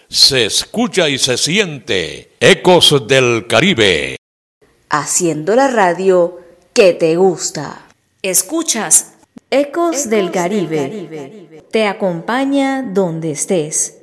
se escucha y se siente. Ecos del Caribe. Haciendo la radio que te gusta. Escuchas Ecos del Caribe. Te acompaña donde estés.